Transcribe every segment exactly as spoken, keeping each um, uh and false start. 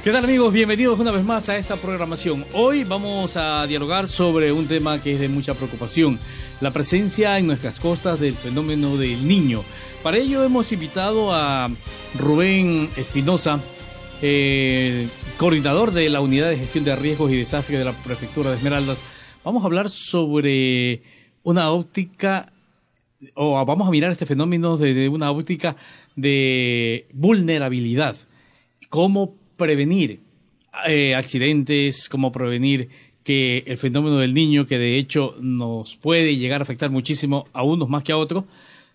¿Qué tal, amigos? Bienvenidos una vez más a esta programación. Hoy vamos a dialogar sobre un tema que es de mucha preocupación: la presencia en nuestras costas del fenómeno del Niño. Para ello hemos invitado a Rubén Espinosa, eh, coordinador de la Unidad de Gestión de Riesgos y Desastres de la Prefectura de Esmeraldas. Vamos a hablar sobre una óptica, o vamos a mirar este fenómeno desde una óptica de vulnerabilidad. ¿Cómo prevenir eh, accidentes? ¿Cómo prevenir que el fenómeno del Niño, que de hecho nos puede llegar a afectar muchísimo a unos más que a otros,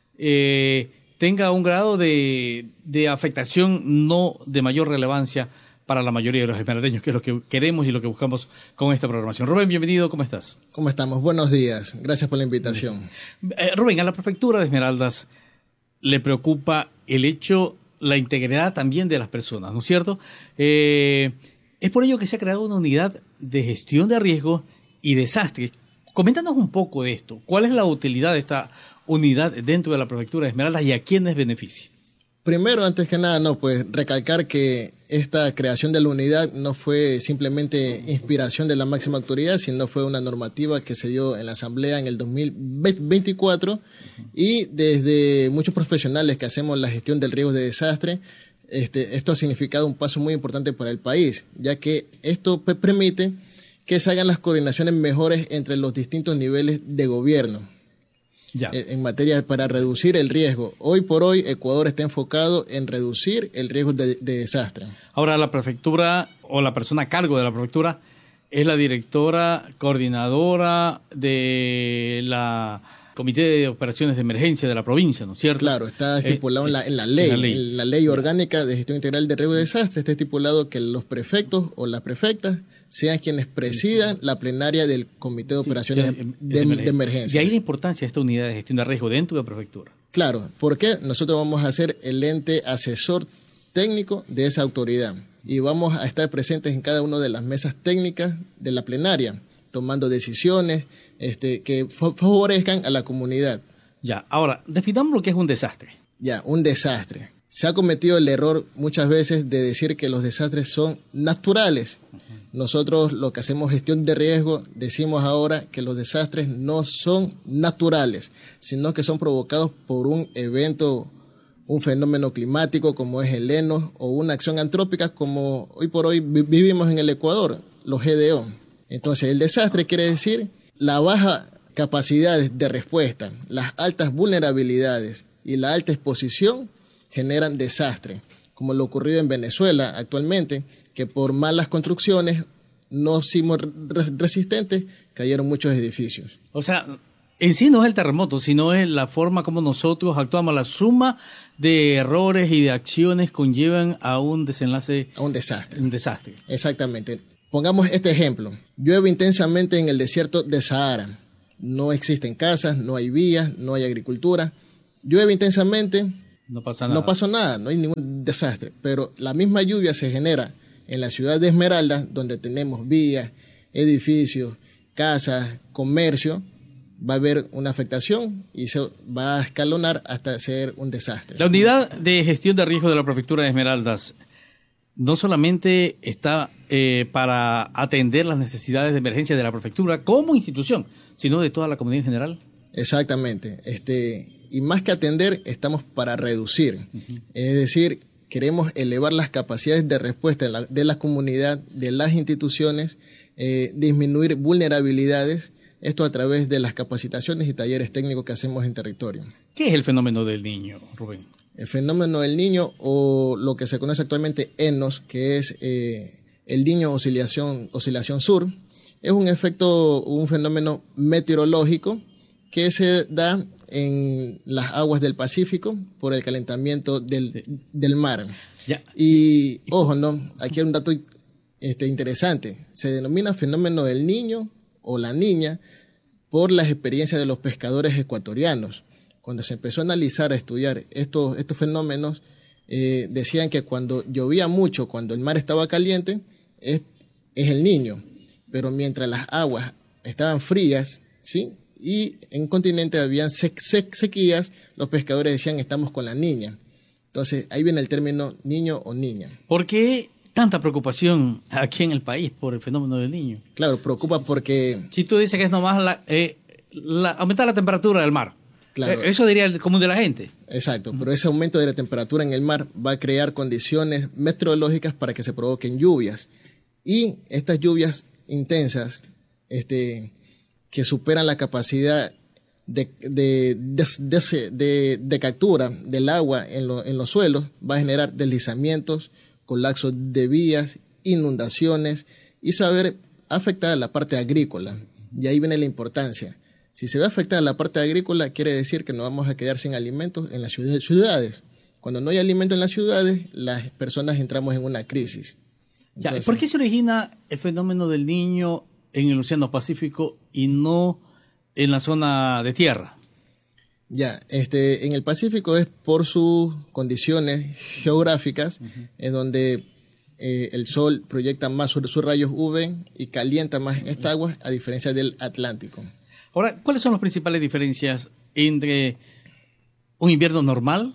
eh, tenga un grado de, de afectación no de mayor relevancia para la mayoría de los esmeraldeños, que es lo que queremos y lo que buscamos con esta programación? Rubén, bienvenido, ¿cómo estás? ¿Cómo estamos? Buenos días, gracias por la invitación. Eh, Rubén, a la Prefectura de Esmeraldas le preocupa el hecho, la integridad también de las personas, ¿no es cierto? Eh, es por ello que se ha creado una unidad de gestión de riesgos y desastres. Coméntanos un poco de esto. ¿Cuál es la utilidad de esta unidad dentro de la Prefectura de Esmeraldas y a quiénes beneficia? Primero, antes que nada, no, pues recalcar que esta creación de la unidad no fue simplemente inspiración de la máxima autoridad, sino fue una normativa que se dio en la Asamblea en el dos mil veinticuatro, y desde muchos profesionales que hacemos la gestión del riesgo de desastre, este, esto ha significado un paso muy importante para el país, ya que esto permite que se hagan las coordinaciones mejores entre los distintos niveles de gobierno. Ya. En materia para reducir el riesgo. Hoy por hoy Ecuador está enfocado en reducir el riesgo de, de desastre. Ahora, la prefectura o la persona a cargo de la prefectura es la directora coordinadora de la Comité de Operaciones de Emergencia de la provincia, ¿no es cierto? Claro, está estipulado eh, en, la, en la ley, en la ley, en la ley orgánica de gestión integral de riesgo de desastre. Está estipulado que los prefectos o las prefectas sean quienes presidan la plenaria del Comité de Operaciones sí, de, de, de, de Emergencia. Y ahí la importancia de esta unidad de gestión de riesgo dentro de la prefectura. Claro, porque nosotros vamos a ser el ente asesor técnico de esa autoridad y vamos a estar presentes en cada una de las mesas técnicas de la plenaria, tomando decisiones este, que favorezcan a la comunidad. Ya, ahora, definamos lo que es un desastre. Ya, un desastre. Se ha cometido el error muchas veces de decir que los desastres son naturales. Uh-huh. Nosotros, lo que hacemos gestión de riesgo, decimos ahora que los desastres no son naturales, sino que son provocados por un evento, un fenómeno climático como es el Heno, o una acción antrópica como hoy por hoy vivimos en el Ecuador, los G D O. Entonces, el desastre quiere decir la baja capacidad de respuesta, las altas vulnerabilidades y la alta exposición generan desastre, como lo ocurrido en Venezuela actualmente, que por malas construcciones no sismos resistentes cayeron muchos edificios. O sea, en sí no es el terremoto, sino es la forma como nosotros actuamos. La suma de errores y de acciones conllevan a un desenlace, a un desastre. Un desastre. Exactamente. Pongamos este ejemplo. Llueve intensamente en el desierto de Sahara. No existen casas, no hay vías, no hay agricultura. Llueve intensamente, no pasa nada. No pasó nada, no hay ningún desastre. Pero la misma lluvia se genera en la ciudad de Esmeraldas, donde tenemos vías, edificios, casas, comercio. Va a haber una afectación y se va a escalonar hasta ser un desastre. La unidad de gestión de riesgo de la Prefectura de Esmeraldas no solamente está eh, para atender las necesidades de emergencia de la prefectura como institución, sino de toda la comunidad en general. Exactamente. Este, y más que atender, estamos para reducir. Uh-huh. Es decir, queremos elevar las capacidades de respuesta de la, de la comunidad, de las instituciones, eh, disminuir vulnerabilidades, esto a través de las capacitaciones y talleres técnicos que hacemos en territorio. ¿Qué es el fenómeno del Niño, Rubén? El fenómeno del Niño, o lo que se conoce actualmente ENOS, que es eh, el Niño Oscilación, Oscilación Sur, es un efecto, un fenómeno meteorológico que se da en las aguas del Pacífico por el calentamiento del, del mar. Ya. Y, ojo, no, aquí hay un dato este, interesante. Se denomina fenómeno del Niño o la Niña por las experiencias de los pescadores ecuatorianos. Cuando se empezó a analizar, a estudiar estos, estos fenómenos, eh, decían que cuando llovía mucho, cuando el mar estaba caliente, es, es el Niño. Pero mientras las aguas estaban frías, ¿sí? Y en continente habían sec, sec, sequías, los pescadores decían estamos con la Niña. Entonces ahí viene el término niño o niña. ¿Por qué tanta preocupación aquí en el país por el fenómeno del Niño? Claro, preocupa porque... Si tú dices que es nomás la, eh, la, aumentar la temperatura del mar. Claro. Eh, eso diría el común de la gente. Exacto, pero ese aumento de la temperatura en el mar va a crear condiciones meteorológicas para que se provoquen lluvias. Y estas lluvias intensas, este, que superan la capacidad de, de, de, de, de, de captura del agua en, lo, en los suelos, va a generar deslizamientos, colapsos de vías, inundaciones, y se va a ver afectada la parte agrícola. Y ahí viene la importancia. Si se ve afectada la parte agrícola, quiere decir que nos vamos a quedar sin alimentos en las ciudades. Cuando no hay alimento en las ciudades, las personas entramos en una crisis. Ya, Entonces, ¿por qué se origina el fenómeno del Niño en el Océano Pacífico y no en la zona de tierra? Ya, este, en el Pacífico es por sus condiciones geográficas, uh-huh. en donde eh, el sol proyecta más sus, sus rayos U V y calienta más esta agua, a diferencia del Atlántico. Ahora, ¿cuáles son las principales diferencias entre un invierno normal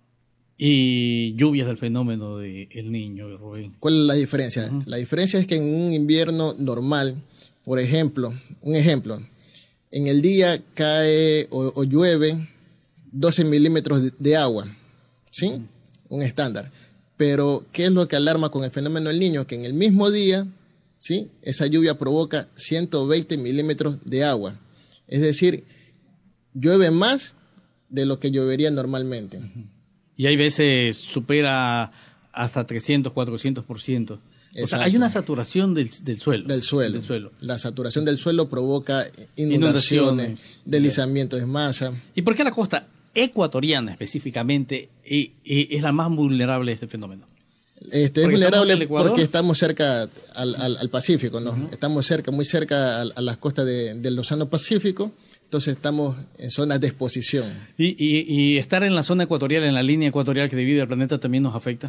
y lluvias del fenómeno del Niño, Rubén? ¿Cuál es la diferencia? Uh-huh. La diferencia es que en un invierno normal, por ejemplo, un ejemplo, en el día cae o, o llueve doce milímetros de, de agua, ¿sí? Uh-huh. Un estándar. Pero, ¿qué es lo que alarma con el fenómeno del Niño? Que en el mismo día, ¿sí? Esa lluvia provoca ciento veinte milímetros de agua. Es decir, llueve más de lo que llovería normalmente. Uh-huh. Y hay veces supera hasta trescientos, cuatrocientos por ciento. O sea, hay una saturación del, del suelo. Del suelo. Del suelo. La saturación del suelo provoca inundaciones, inundaciones. deslizamientos de masa. ¿Y por qué la costa ecuatoriana específicamente es la más vulnerable de este fenómeno? Este, es vulnerable porque estamos cerca al, al, al Pacífico, ¿no? Uh-huh. Estamos cerca, muy cerca a, a las costas de, del Océano Pacífico. Entonces estamos en zonas de exposición. ¿Y, y, y estar en la zona ecuatorial, en la línea ecuatorial que divide el planeta, también nos afecta?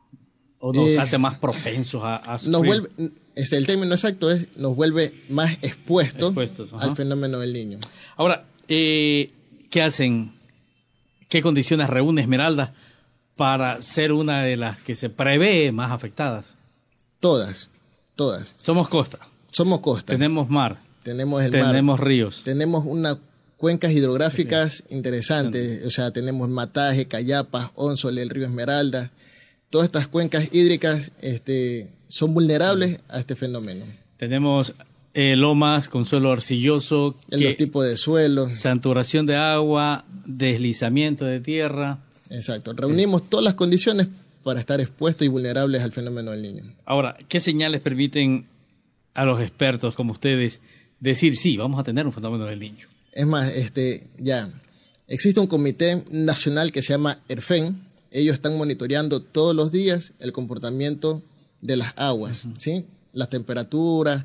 ¿O nos eh, hace más propensos a, a sufrir? Nos vuelve, este, el término exacto es, nos vuelve más expuestos, expuestos al fenómeno del Niño. Ahora, eh, ¿qué hacen? ¿Qué condiciones reúne Esmeralda para ser una de las que se prevé más afectadas? Todas, todas. Somos costa. Somos costa. Tenemos mar. Tenemos el tenemos mar, ríos. Tenemos unas cuencas hidrográficas sí. interesantes, sí. O sea, tenemos Mataje, Cayapas, Ónsole, el río Esmeralda. Todas estas cuencas hídricas este, son vulnerables sí. a este fenómeno. Tenemos eh, lomas con suelo arcilloso. En los tipos de suelo. Saturación de agua, deslizamiento de tierra. Exacto. Reunimos sí. todas las condiciones para estar expuestos y vulnerables al fenómeno del Niño. Ahora, ¿qué señales permiten a los expertos como ustedes decir, sí, vamos a tener un fenómeno del Niño? Es más, este, ya, existe un comité nacional que se llama ERFEN. Ellos están monitoreando todos los días el comportamiento de las aguas, uh-huh. ¿sí? Las temperaturas,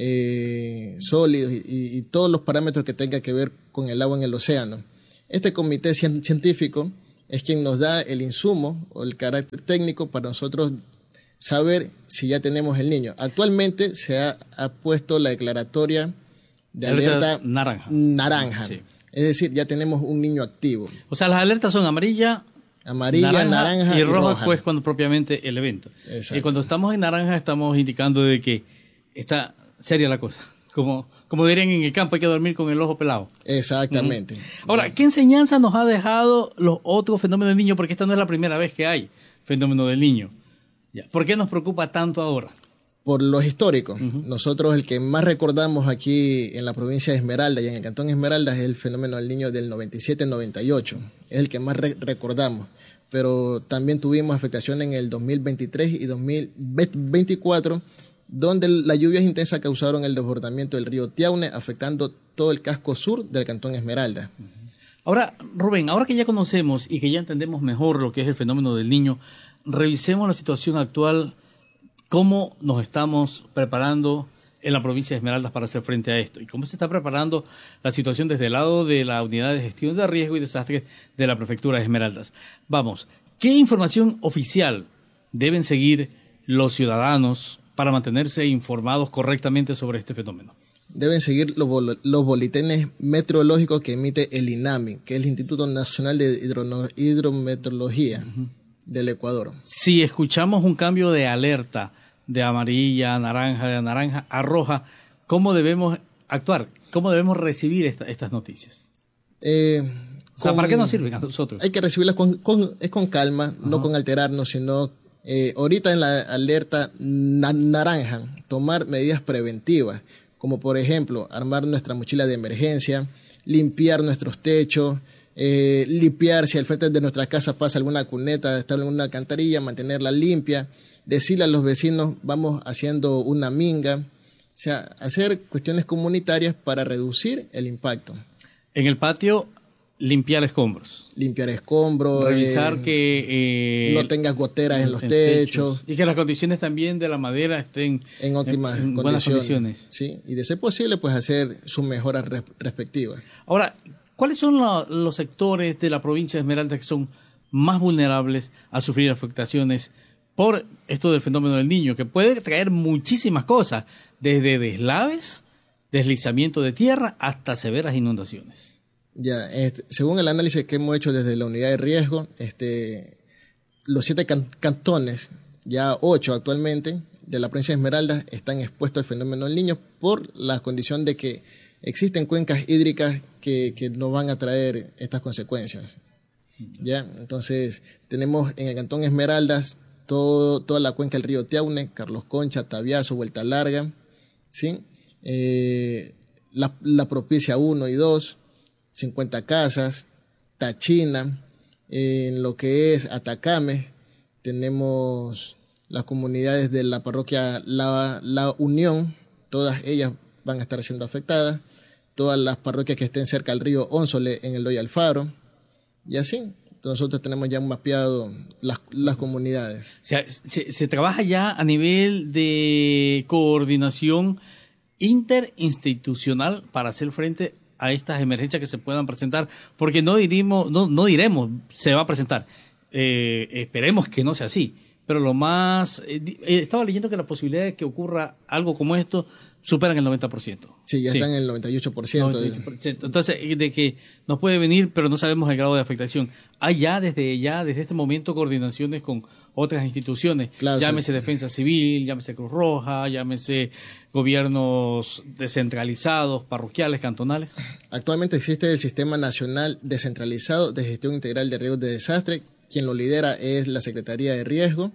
eh, sólidos y, y, y todos los parámetros que tengan que ver con el agua en el océano. Este comité científico es quien nos da el insumo o el carácter técnico para nosotros saber si ya tenemos el Niño. Actualmente se ha, ha puesto la declaratoria de alerta, alerta naranja. naranja. Sí. Es decir, ya tenemos un niño activo. O sea, las alertas son amarilla, amarilla, naranja, naranja y, y roja, roja. Pues cuando propiamente el evento. Exacto. Y cuando estamos en naranja estamos indicando de que está seria la cosa. Como, como dirían en el campo, hay que dormir con el ojo pelado. Exactamente. Uh-huh. Ahora, ¿qué enseñanza nos ha dejado los otros fenómenos del Niño? Porque esta no es la primera vez que hay fenómeno del Niño. Ya. ¿Por qué nos preocupa tanto ahora? Por los históricos. Uh-huh. Nosotros el que más recordamos aquí en la provincia de Esmeralda y en el cantón Esmeralda es el fenómeno del Niño del noventa y siete noventa y ocho. Es el que más re- recordamos. Pero también tuvimos afectación en el dos mil veintitrés y dos mil veinticuatro, donde las lluvias intensas causaron el desbordamiento del río Tiaune, afectando todo el casco sur del cantón Esmeralda. Uh-huh. Ahora, Rubén, ahora que ya conocemos y que ya entendemos mejor lo que es el fenómeno del Niño, revisemos la situación actual, cómo nos estamos preparando en la provincia de Esmeraldas para hacer frente a esto y cómo se está preparando la situación desde el lado de la Unidad de Gestión de Riesgo y Desastres de la Prefectura de Esmeraldas. Vamos, ¿qué información oficial deben seguir los ciudadanos para mantenerse informados correctamente sobre este fenómeno? Deben seguir los, bol- los boletines meteorológicos que emite el INAMI, que es el Instituto Nacional de Hidro- Hidrometeorología. Uh-huh. del Ecuador. Si escuchamos un cambio de alerta de amarilla a naranja, de naranja a roja, ¿cómo debemos actuar? ¿Cómo debemos recibir esta, estas noticias? Eh, o sea, con, ¿para qué nos sirven a nosotros? Hay que recibirlas con, con, es con calma, Ajá. no con alterarnos, sino eh, ahorita en la alerta na naranja, tomar medidas preventivas, como por ejemplo, armar nuestra mochila de emergencia, limpiar nuestros techos, eh, limpiar si al frente de nuestra casa pasa alguna cuneta, está en una alcantarilla, mantenerla limpia, decirle a los vecinos, vamos haciendo una minga, o sea, hacer cuestiones comunitarias para reducir el impacto. En el patio, limpiar escombros. Limpiar escombros. Revisar eh, que... Eh, no tengas goteras en, en los en techos, techos. Y que las condiciones también de la madera estén en óptimas en, en condiciones. buenas condiciones. Sí, y de ser posible, pues hacer sus mejoras res respectivas. Ahora, ¿cuáles son lo, los sectores de la provincia de Esmeraldas que son más vulnerables a sufrir afectaciones por esto del fenómeno del Niño, que puede traer muchísimas cosas, desde deslaves, deslizamiento de tierra, hasta severas inundaciones? Ya, este, según el análisis que hemos hecho desde la unidad de riesgo, este, los siete can cantones, ya ocho actualmente, de la provincia de Esmeraldas están expuestos al fenómeno del Niño por la condición de que existen cuencas hídricas que, que nos van a traer estas consecuencias. Ya, entonces tenemos en el cantón Esmeraldas todo, toda la cuenca del río Tiaune, Carlos Concha, Tabiazo, Vuelta Larga, ¿sí? eh, la, la Propicia uno y dos, cincuenta Casas, Tachina, en lo que es Atacame, tenemos las comunidades de la parroquia La, la Unión, todas ellas van a estar siendo afectadas, todas las parroquias que estén cerca del río Ónsole en el Loy Alfaro, y así. Nosotros tenemos ya mapeado las, las comunidades. O sea, se, se trabaja ya a nivel de coordinación interinstitucional para hacer frente a estas emergencias que se puedan presentar, porque no diremos, no, no diremos se va a presentar. Eh, esperemos que no sea así. Pero lo más... Eh, estaba leyendo que la posibilidad de que ocurra algo como esto superan el noventa por ciento. Sí, ya sí. Están en el noventa y ocho por ciento. noventa y ocho por ciento. Entonces, de que nos puede venir, pero no sabemos el grado de afectación. Hay ya desde ya, desde este momento, coordinaciones con otras instituciones. Claro, llámese sí. Defensa Civil, llámese Cruz Roja, llámese gobiernos descentralizados, parroquiales, cantonales. Actualmente existe el Sistema Nacional Descentralizado de Gestión Integral de Riesgos de Desastre. Quien lo lidera es la Secretaría de Riesgo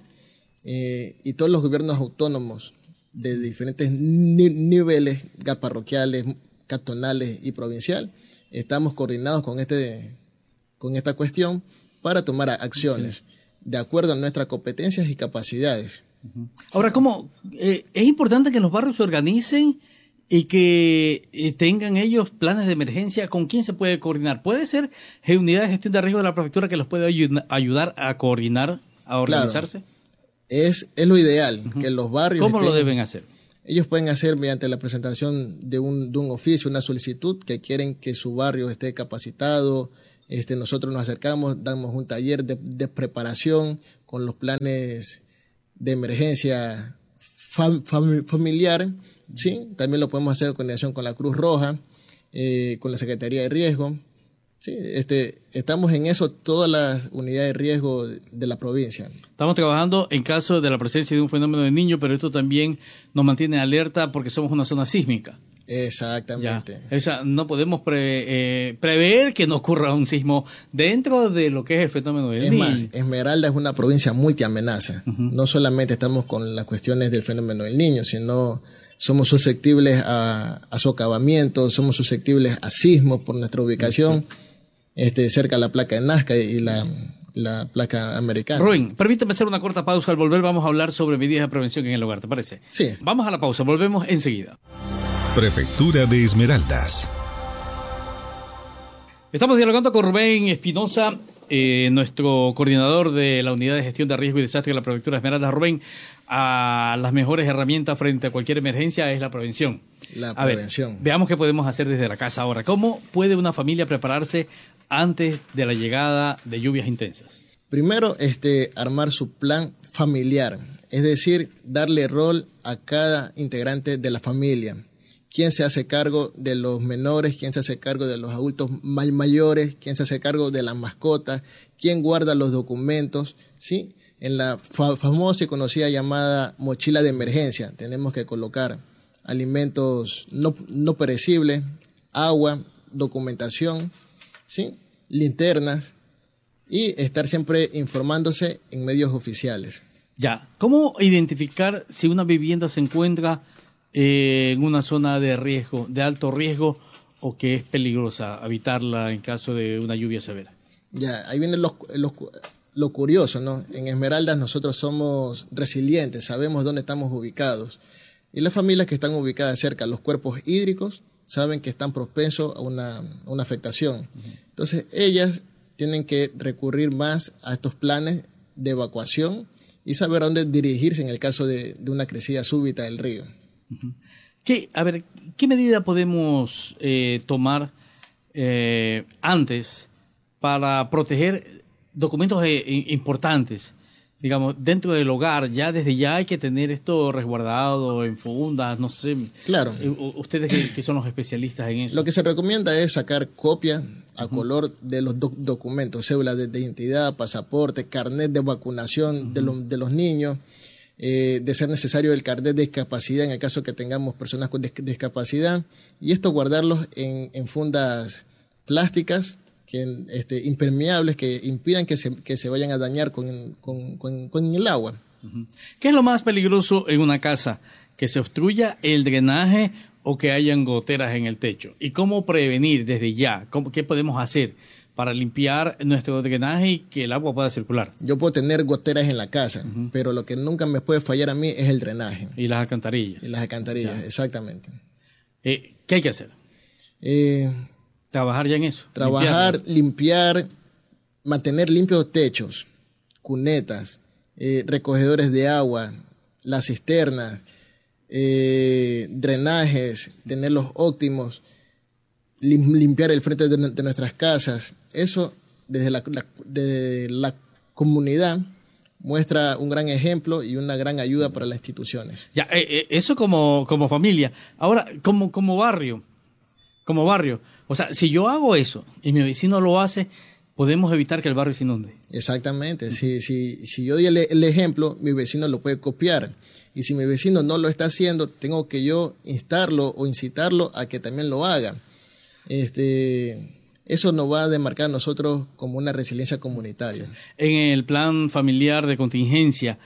eh, y todos los gobiernos autónomos de diferentes ni niveles, parroquiales, cantonales y provincial, estamos coordinados con, este, con esta cuestión para tomar acciones sí. de acuerdo a nuestras competencias y capacidades. Uh-huh. Ahora, ¿cómo? Eh, es importante que los barrios se organicen y que eh, tengan ellos planes de emergencia. ¿Con quién se puede coordinar? ¿Puede ser unidad de gestión de riesgo de la prefectura que los puede ayu- ayudar a coordinar, a organizarse? Claro. Es, es lo ideal, uh-huh. que los barrios... ¿Cómo estén, lo deben hacer? Ellos pueden hacer mediante la presentación de un, de un oficio, una solicitud, que quieren que su barrio esté capacitado. Este, nosotros nos acercamos, damos un taller de, de preparación con los planes de emergencia fam, fam, familiar. Sí, también lo podemos hacer en coordinación con la Cruz Roja, eh, con la Secretaría de Riesgo. Sí, este, estamos en eso, todas las unidades de riesgo de la provincia. Estamos trabajando en caso de la presencia de un fenómeno del Niño, pero esto también nos mantiene alerta porque somos una zona sísmica. Exactamente. Ya. O sea, no podemos pre, eh, prever que no ocurra un sismo dentro de lo que es el fenómeno del es Niño. Es más, Esmeralda es una provincia multiamenaza. Uh-huh. No solamente estamos con las cuestiones del fenómeno del Niño, sino... somos susceptibles a, a socavamientos, somos susceptibles a sismos por nuestra ubicación, uh-huh. este, cerca de la placa de Nazca y la, la placa americana. Rubén, permíteme hacer una corta pausa. Al volver vamos a hablar sobre medidas de prevención en el hogar, ¿te parece? Sí. Vamos a la pausa, volvemos enseguida. Prefectura de Esmeraldas. Estamos dialogando con Rubén Espinosa, eh, nuestro coordinador de la Unidad de Gestión de Riesgo y Desastre de la Prefectura de Esmeraldas. Rubén, a las mejores herramientas frente a cualquier emergencia es la prevención. La prevención. A ver, veamos qué podemos hacer desde la casa ahora. ¿Cómo puede una familia prepararse antes de la llegada de lluvias intensas? Primero, este, armar su plan familiar, es decir, darle rol a cada integrante de la familia. quién se hace cargo de los menores, quién se hace cargo de los adultos may- mayores, quién se hace cargo de las mascotas, quién guarda los documentos, ¿sí? En la fa- famosa y conocida llamada mochila de emergencia tenemos que colocar alimentos no, no perecibles, agua, documentación, ¿sí? Linternas y estar siempre informándose en medios oficiales. Ya, ¿cómo identificar si una vivienda se encuentra eh, en una zona de riesgo, de alto riesgo, o que es peligrosa habitarla en caso de una lluvia severa? Ya, ahí viene lo, lo, lo curioso, ¿no? En Esmeraldas nosotros somos resilientes, sabemos dónde estamos ubicados. Y las familias que están ubicadas cerca a los cuerpos hídricos saben que están propensos a una, a una afectación. Uh-huh. Entonces, ellas tienen que recurrir más a estos planes de evacuación y saber a dónde dirigirse en el caso de, de una crecida súbita del río. Uh-huh. ¿Qué, a ver, ¿qué medida podemos eh, tomar eh, antes para proteger documentos eh, importantes? Digamos, dentro del hogar, ya desde ya hay que tener esto resguardado en fundas, no sé. Claro. Ustedes que, que son los especialistas en eso. Lo que se recomienda es sacar copia a uh-huh. color de los do- documentos, cédula de, de identidad, pasaporte, carnet de vacunación uh-huh. de, lo, de los niños, eh, de ser necesario el carnet de discapacidad en el caso que tengamos personas con dis- discapacidad, y esto guardarlos en, en fundas plásticas, que, este, impermeables, que impidan que se, que se vayan a dañar con, con, con, con el agua. Uh-huh. ¿Qué es lo más peligroso en una casa? ¿Que se obstruya el drenaje o que hayan goteras en el techo? ¿Y cómo prevenir desde ya? ¿Cómo, ¿Qué podemos hacer para limpiar nuestro drenaje y que el agua pueda circular? Yo puedo tener goteras en la casa, uh-huh. pero lo que nunca me puede fallar a mí es el drenaje. Y las alcantarillas. Y las alcantarillas, ya. Exactamente. Eh, ¿Qué hay que hacer? Eh... Trabajar ya en eso. Trabajar, limpiar, limpiar mantener limpios techos, cunetas, eh, recogedores de agua, las cisternas, eh, drenajes, tenerlos óptimos, lim, limpiar el frente de, de nuestras casas. Eso desde la, la, de la comunidad muestra un gran ejemplo y una gran ayuda para las instituciones. Ya, eh, eso como, como familia. Ahora, como, como barrio, como barrio. O sea, si yo hago eso y mi vecino lo hace, podemos evitar que el barrio se inunde. Exactamente. Si, si, si yo doy el, el ejemplo, mi vecino lo puede copiar. Y si mi vecino no lo está haciendo, tengo que yo instarlo o incitarlo a que también lo haga. Este, eso nos va a demarcar a nosotros como una resiliencia comunitaria. En el plan familiar de contingencia,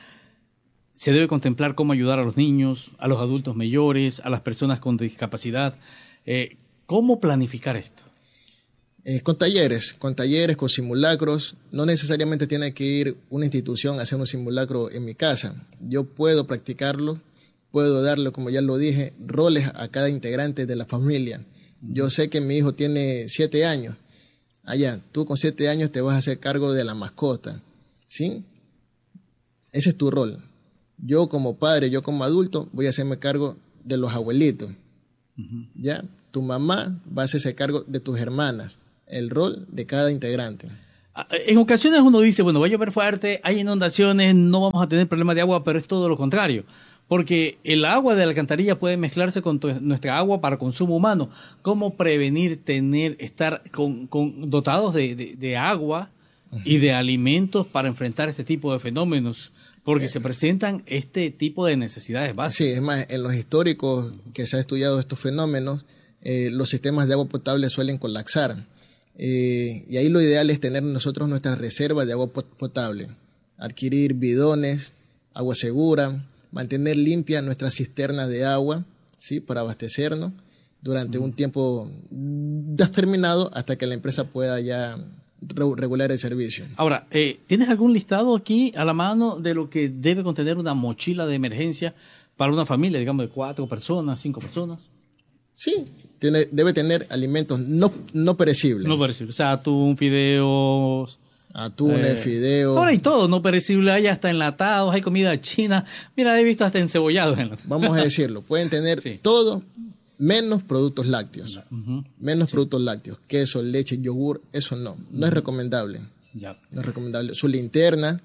se debe contemplar cómo ayudar a los niños, a los adultos mayores, a las personas con discapacidad. Eh, ¿Cómo planificar esto? Eh, con talleres, con talleres, con simulacros. No necesariamente tiene que ir una institución a hacer un simulacro en mi casa. Yo puedo practicarlo, puedo darle, como ya lo dije, roles a cada integrante de la familia. Yo sé que mi hijo tiene siete años. Allá, tú con siete años te vas a hacer cargo de la mascota, ¿sí? Ese es tu rol. Yo como padre, yo como adulto, voy a hacerme cargo de los abuelitos, uh-huh. ¿Ya? Tu mamá va a hacerse cargo de tus hermanas, el rol de cada integrante. En ocasiones uno dice, bueno, va a llover fuerte, hay inundaciones, no vamos a tener problemas de agua, pero es todo lo contrario, porque el agua de la alcantarilla puede mezclarse con tu, nuestra agua para consumo humano. ¿Cómo prevenir tener, estar con, con dotados de, de, de agua uh-huh. y de alimentos para enfrentar este tipo de fenómenos? Porque eh, se presentan este tipo de necesidades básicas. Sí, es más, en los históricos que se ha estudiado estos fenómenos, Eh, los sistemas de agua potable suelen colapsar eh, y ahí lo ideal es tener nosotros nuestras reservas de agua potable, adquirir bidones, agua segura, mantener limpias nuestras cisternas de agua, ¿sí? Para abastecernos durante uh-huh. un tiempo determinado hasta que la empresa pueda ya re- regular el servicio. Ahora, eh, ¿tienes algún listado aquí a la mano de lo que debe contener una mochila de emergencia para una familia, digamos, de cuatro personas, cinco personas? Sí, tiene, debe tener alimentos no, no perecibles. No perecibles, o sea, atún, fideos. Atunes, eh, fideos. Ahora hay todo no perecible, hay hasta enlatados, hay comida china. Mira, he visto hasta encebollados. Vamos a decirlo, pueden tener sí. todo menos productos lácteos. Uh-huh. Menos sí. productos lácteos, queso, leche, yogur, eso no, no uh-huh. es recomendable. Ya. No es recomendable. Su linterna,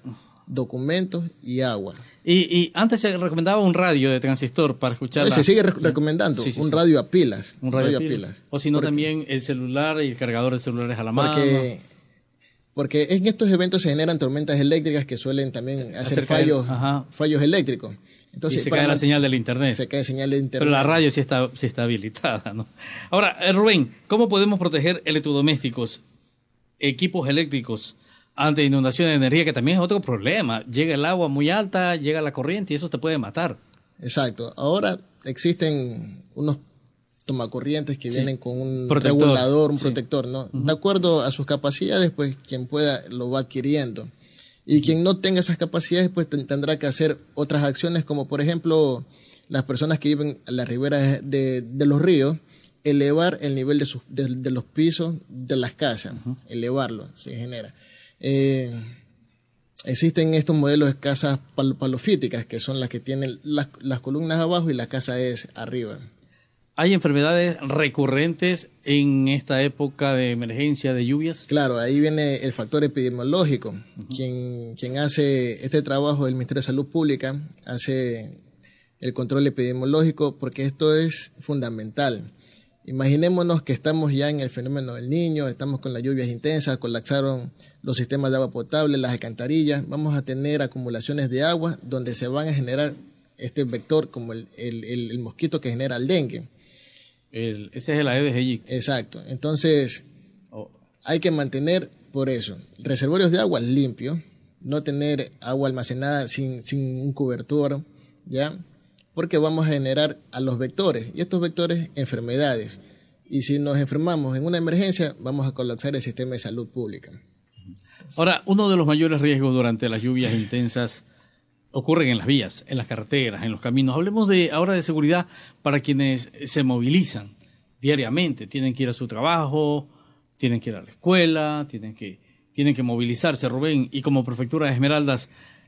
documentos y agua. Y, y antes se recomendaba un radio de transistor para escuchar. Se sigue re recomendando sí, sí, un sí. radio a pilas. Un radio, radio a pilas. pilas. O si no, porque, también el celular y el cargador de celulares a la porque, mano. Porque en estos eventos se generan tormentas eléctricas que suelen también hacer Acerca fallos, del, fallos eléctricos. Entonces, y se cae la señal del internet. Se cae señal de internet. Pero la radio sí está, sí está habilitada, ¿no? Ahora, eh, Rubén, ¿cómo podemos proteger electrodomésticos, equipos eléctricos ante inundación de energía, que también es otro problema? Llega el agua muy alta, llega la corriente y eso te puede matar. Exacto. Ahora existen unos tomacorrientes que sí. vienen con un protector. regulador, un sí. protector, ¿no? Uh-huh. De acuerdo a sus capacidades, pues quien pueda lo va adquiriendo. Y quien no tenga esas capacidades, pues tendrá que hacer otras acciones, como por ejemplo, las personas que viven a las riberas de, de los ríos, elevar el nivel de, sus, de, de los pisos de las casas, uh-huh. elevarlo, se genera. Eh, existen estos modelos de casas pal palofíticas, que son las que tienen las, las columnas abajo y la casa es arriba. ¿Hay enfermedades recurrentes en esta época de emergencia de lluvias? Claro, ahí viene el factor epidemiológico. Uh-huh. Quien, quien hace este trabajo del Ministerio de Salud Pública hace el control epidemiológico, porque esto es fundamental. Imaginémonos que estamos ya en el fenómeno del Niño, estamos con las lluvias intensas, colapsaron los sistemas de agua potable, las alcantarillas, vamos a tener acumulaciones de agua donde se van a generar este vector como el, el, el, el mosquito que genera el dengue. El, ese es el Aedes aegypti. Exacto. Entonces, oh. hay que mantener, por eso, reservorios de agua limpios, no tener agua almacenada sin, sin un cobertor, ¿ya? Porque vamos a generar a los vectores, y estos vectores, enfermedades. Y si nos enfermamos en una emergencia, vamos a colapsar el sistema de salud pública. Ahora, uno de los mayores riesgos durante las lluvias intensas ocurren en las vías, en las carreteras, en los caminos. Hablemos de ahora de seguridad para quienes se movilizan diariamente. Tienen que ir a su trabajo, tienen que ir a la escuela, tienen que, tienen que movilizarse, Rubén. Y como Prefectura de Esmeraldas,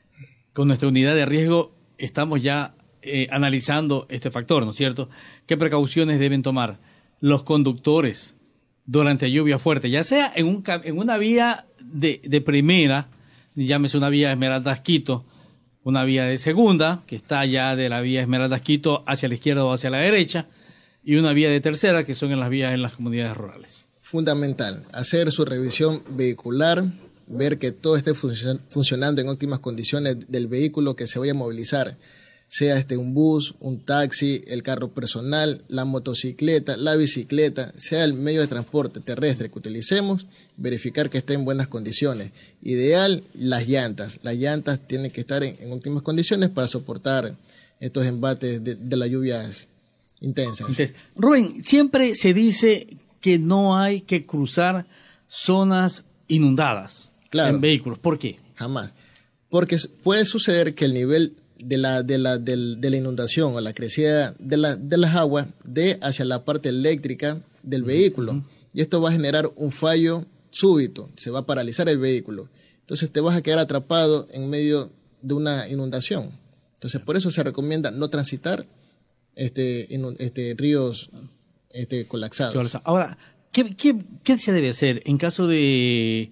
con nuestra unidad de riesgo, estamos ya eh, analizando este factor, ¿no es cierto? ¿Qué precauciones deben tomar los conductores durante lluvia fuerte? Ya sea en, un, en una vía de, de primera, llámese una vía Esmeraldas-Quito, una vía de segunda, que está ya de la vía Esmeraldas-Quito hacia la izquierda o hacia la derecha, y una vía de tercera, que son en las vías en las comunidades rurales. Fundamental, hacer su revisión vehicular, ver que todo esté func funcionando en óptimas condiciones del vehículo que se vaya a movilizar, sea este un bus, un taxi, el carro personal, la motocicleta, la bicicleta, sea el medio de transporte terrestre que utilicemos, verificar que esté en buenas condiciones. Ideal, las llantas. Las llantas tienen que estar en, en óptimas condiciones para soportar estos embates de, de las lluvias intensas. Entonces, Rubén, siempre se dice que no hay que cruzar zonas inundadas claro, en vehículos. ¿Por qué? Jamás. Porque puede suceder que el nivel de la, de la, de, de la inundación o la crecida de, la, de las aguas de hacia la parte eléctrica del vehículo. Uh-huh. Y esto va a generar un fallo súbito, se va a paralizar el vehículo. Entonces te vas a quedar atrapado en medio de una inundación. Entonces por eso se recomienda no transitar este, este, ríos este, colapsados. Ahora, ¿qué, qué, ¿qué se debe hacer en caso de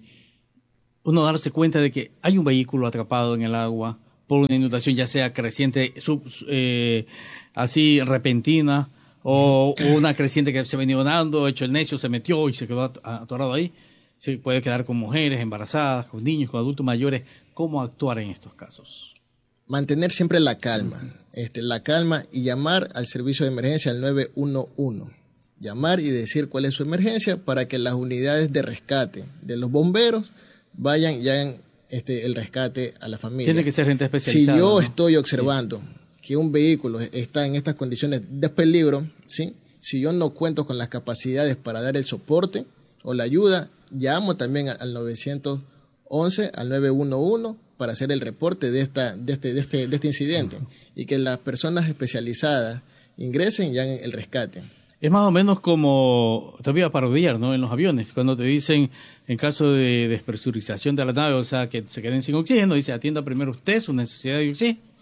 uno darse cuenta de que hay un vehículo atrapado en el agua por una inundación, ya sea creciente, sub, eh, así repentina, o, o una creciente que se venía dando, hecho el necio, se metió y se quedó atorado ahí? Se puede quedar con mujeres embarazadas, con niños, con adultos mayores. ¿Cómo actuar en estos casos? Mantener siempre la calma, este, la calma y llamar al servicio de emergencia al nueve uno uno. Llamar y decir cuál es su emergencia para que las unidades de rescate de los bomberos vayan y hagan Este, el rescate a la familia. Tiene que ser gente especializada. Si yo ¿no? estoy observando sí. que un vehículo está en estas condiciones de peligro, ¿sí? Si yo no cuento con las capacidades para dar el soporte o la ayuda, llamo también al nueve once, al nueve uno uno para hacer el reporte de, esta, de, este, de, este, de este incidente uh-huh. y que las personas especializadas ingresen y hagan el rescate. Es más o menos como, te voy a parodiar, ¿no? En los aviones, cuando te dicen, en caso de despresurización de la nave, o sea, que se queden sin oxígeno, dice, atienda primero usted su necesidad de oxígeno,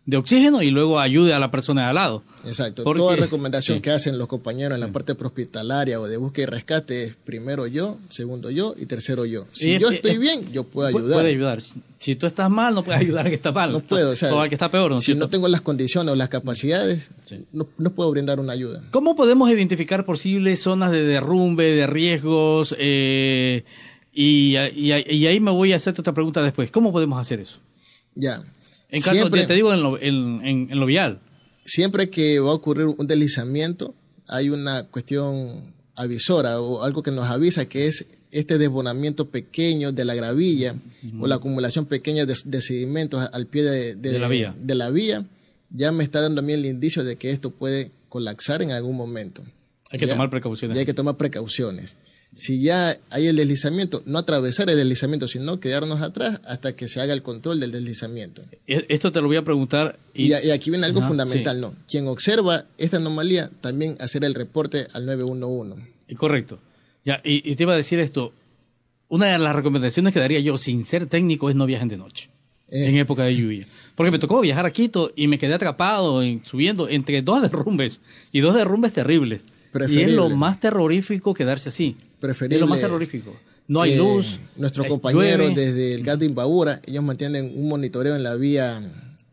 de oxígeno y luego ayude a la persona de al lado. Exacto. Porque, Toda recomendación sí. que hacen los compañeros en la parte prehospitalaria o de búsqueda y rescate es primero yo, segundo yo y tercero yo. Si Y yo es- estoy es- bien, yo puedo Pu- ayudar. Puede ayudar. Si tú estás mal, no puedes ayudar al que está mal. No puedo, o sea, o al que está peor, ¿no es si cierto? no tengo las condiciones o las capacidades, Sí. no, no puedo brindar una ayuda. ¿Cómo podemos identificar posibles zonas de derrumbe, de riesgos? Eh, y, y, y ahí me voy a hacerte otra pregunta después. ¿Cómo podemos hacer eso? Ya. En caso, siempre, te, te digo, en lo, en, en, en lo vial. siempre que va a ocurrir un deslizamiento, hay una cuestión avisora o algo que nos avisa, que es este desbonamiento pequeño de la gravilla uh-huh. o la acumulación pequeña de, de sedimentos al pie de, de, de, la vía. de la vía, ya me está dando a mí el indicio de que esto puede colapsar en algún momento. Hay que ¿Ya? tomar precauciones. Y hay que tomar precauciones. Si ya hay el deslizamiento, no atravesar el deslizamiento, sino quedarnos atrás hasta que se haga el control del deslizamiento. Esto te lo voy a preguntar. Y, y, y aquí viene algo Ajá, fundamental, sí. ¿no? Quien observa esta anomalía, también hacer el reporte al nueve uno uno. Correcto. Ya, y, y te iba a decir esto. Una de las recomendaciones que daría yo, sin ser técnico, es no viajen de noche. Eh. En época de lluvia. Porque me tocó viajar a Quito y me quedé atrapado en, subiendo entre dos derrumbes. Y dos derrumbes terribles. Y es lo más terrorífico quedarse así. Preferible. Es lo más terrorífico. No hay luz. Nuestros compañeros desde el G A T de Imbabura, ellos mantienen un monitoreo en la vía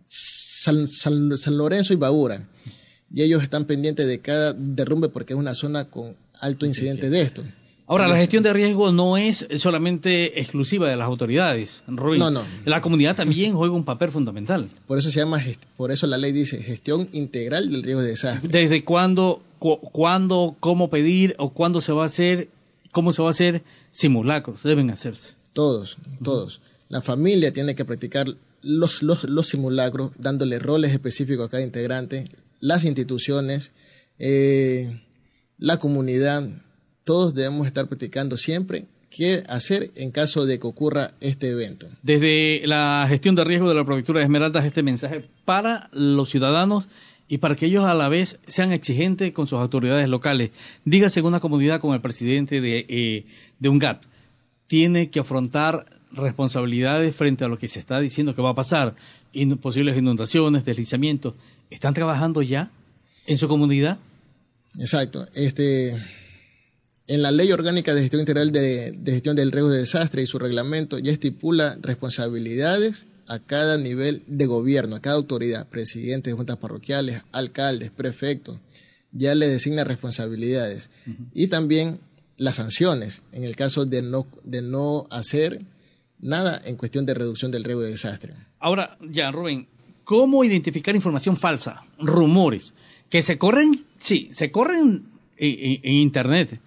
San, San, San Lorenzo y Imbabura. Y ellos están pendientes de cada derrumbe porque es una zona con alto incidente de esto. Ahora, Entonces, la gestión de riesgo no es solamente exclusiva de las autoridades, Rubén. No, no. La comunidad también juega un papel fundamental. Por eso se llama, por eso la ley dice gestión integral del riesgo de desastre. ¿Desde cuándo, cu cuándo, cómo pedir o cuándo se va a hacer, cómo se va a hacer simulacros? Deben hacerse. Todos, todos. La familia tiene que practicar los, los, los simulacros, dándole roles específicos a cada integrante, las instituciones, eh, la comunidad. Todos debemos estar practicando siempre qué hacer en caso de que ocurra este evento. Desde la gestión de riesgo de la Prefectura de Esmeraldas, este mensaje para los ciudadanos y para que ellos a la vez sean exigentes con sus autoridades locales. Dígase en una comunidad como el presidente de, eh, de U N G A P, tiene que afrontar responsabilidades frente a lo que se está diciendo que va a pasar, in, posibles inundaciones, deslizamientos. ¿Están trabajando ya en su comunidad? Exacto. Este... En la Ley Orgánica de Gestión Integral de, de Gestión del Riesgo de Desastre y su reglamento ya estipula responsabilidades a cada nivel de gobierno, a cada autoridad, presidentes de juntas parroquiales, alcaldes, prefectos, ya le designa responsabilidades. Uh-huh. Y también las sanciones en el caso de no, de no hacer nada en cuestión de reducción del riesgo de desastre. Ahora, ya, Rubén, ¿cómo identificar información falsa, rumores, que se corren, sí, se corren en, en, en Internet?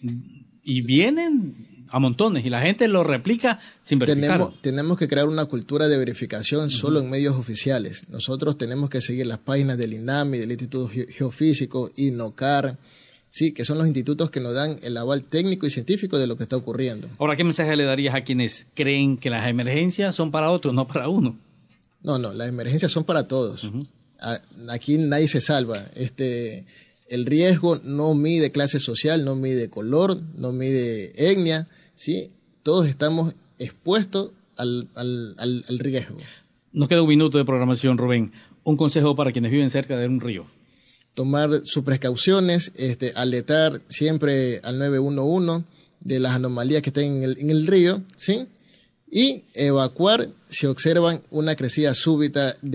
Y vienen a montones y la gente lo replica sin verificar. Tenemos, tenemos que crear una cultura de verificación uh-huh. solo en medios oficiales. Nosotros tenemos que seguir las páginas del INAMI, del Instituto Geofísico, INOCAR, sí, que son los institutos que nos dan el aval técnico y científico de lo que está ocurriendo. Ahora, ¿qué mensaje le darías a quienes creen que las emergencias son para otros, no para uno? No, no, las emergencias son para todos. Uh-huh. Aquí nadie se salva. Este... El riesgo no mide clase social, no mide color, no mide etnia, ¿sí? Todos estamos expuestos al, al, al, al riesgo. Nos queda un minuto de programación, Rubén. Un consejo para quienes viven cerca de un río. Tomar sus precauciones, este, alertar siempre al nueve uno uno de las anomalías que estén en el, en el río, ¿sí? Y evacuar si observan una crecida súbita de